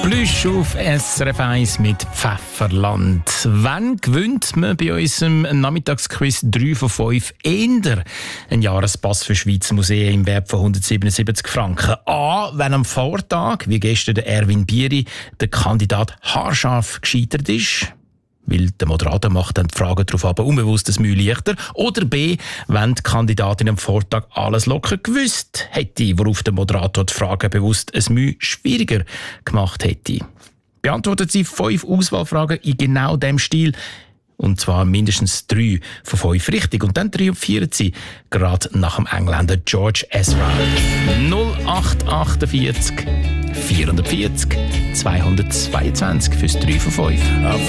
Plüsch auf SRF 1 mit Pfefferland. Wann gewinnt man bei unserem Nachmittagsquiz 3 von 5 eher einen Jahrespass für Schweizer Museen im Wert von 177 Franken? A. Wenn am Vortag, wie gestern der Erwin Bieri, der Kandidat haarscharf gescheitert ist, weil der Moderator macht dann die Fragen darauf ab, unbewusst ein Mühe leichter. Oder B, wenn die Kandidatin am Vortag alles locker gewusst hätte, worauf der Moderator die Fragen bewusst ein Mühe schwieriger gemacht hätte. Beantwortet sie 5 Auswahlfragen in genau dem Stil, und zwar mindestens 3 von 5 richtig. Und dann triumphieren sie gerade nach dem Engländer George Ezra. 0848 440 222 fürs 3 von 5.